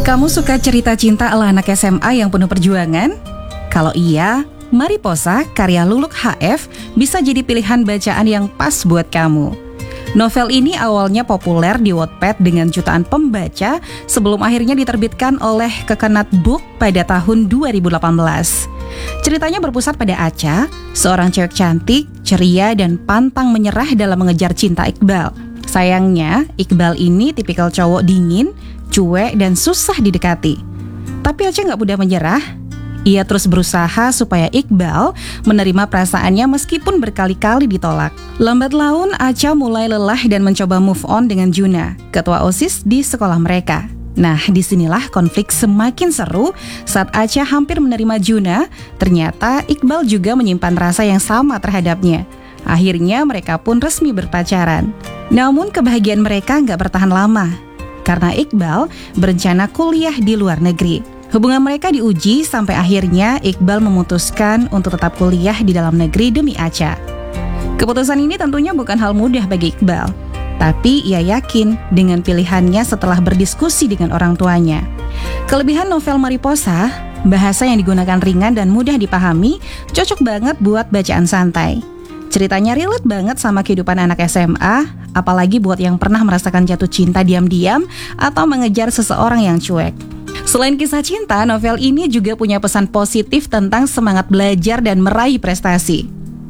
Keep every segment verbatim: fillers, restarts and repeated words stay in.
Kamu suka cerita cinta ala anak S M A yang penuh perjuangan? Kalau iya, Mariposa karya Luluk H F bisa jadi pilihan bacaan yang pas buat kamu. Novel ini awalnya populer di Wattpad dengan jutaan pembaca sebelum akhirnya diterbitkan oleh Kekenat Book pada tahun dua ribu delapan belas. Ceritanya berpusat pada Acha, seorang cewek cantik, ceria, dan pantang menyerah dalam mengejar cinta Iqbal. Sayangnya, Iqbal ini tipikal cowok dingin, cuek, dan susah didekati. Tapi Acha gak mudah menyerah. Ia terus berusaha supaya Iqbal menerima perasaannya meskipun berkali-kali ditolak. Lambat laun, Acha mulai lelah dan mencoba move on dengan Juna, ketua OSIS di sekolah mereka. Nah, disinilah konflik semakin seru saat Acha hampir menerima Juna. Ternyata Iqbal juga menyimpan rasa yang sama terhadapnya. Akhirnya mereka pun resmi berpacaran. Namun kebahagiaan mereka gak bertahan lama, karena Iqbal berencana kuliah di luar negeri. Hubungan mereka diuji sampai akhirnya Iqbal memutuskan untuk tetap kuliah di dalam negeri demi Acha. Keputusan ini tentunya bukan hal mudah bagi Iqbal, tapi ia yakin dengan pilihannya setelah berdiskusi dengan orang tuanya. Kelebihan novel Mariposa, bahasa yang digunakan ringan dan mudah dipahami, cocok banget buat bacaan santai. Ceritanya relate banget sama kehidupan anak S M A, apalagi buat yang pernah merasakan jatuh cinta diam-diam atau mengejar seseorang yang cuek. Selain kisah cinta, novel ini juga punya pesan positif tentang semangat belajar dan meraih prestasi.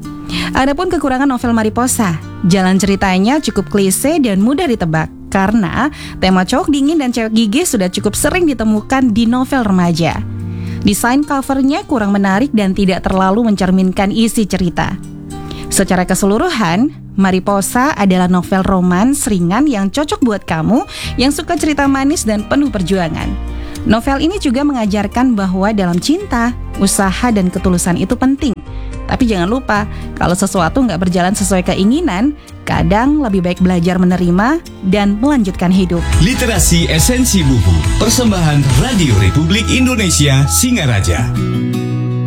Adapun kekurangan novel Mariposa, jalan ceritanya cukup klise dan mudah ditebak, karena tema cowok dingin dan cewek gigih sudah cukup sering ditemukan di novel remaja. Desain covernya kurang menarik dan tidak terlalu mencerminkan isi cerita. Secara keseluruhan, Mariposa adalah novel romans ringan yang cocok buat kamu yang suka cerita manis dan penuh perjuangan. Novel ini juga mengajarkan bahwa dalam cinta, usaha dan ketulusan itu penting. Tapi jangan lupa, kalau sesuatu nggak berjalan sesuai keinginan, kadang lebih baik belajar menerima dan melanjutkan hidup. Literasi Esensi Buku, persembahan Radio Republik Indonesia Singaraja.